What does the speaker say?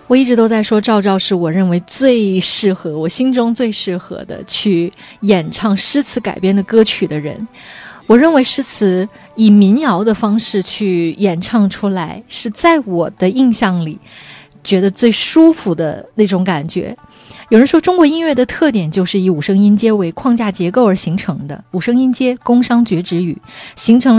我一直都在说赵照是我认为最适合，我心中最适合的去演唱诗词改编的歌曲的人。我认为诗词以民谣的方式去演唱出来，是在我的印象里觉得最舒服的那种感觉。有人说中国音乐的特点就是以五声音阶为框架结构而形成的，五声音阶宫商角徵羽形成了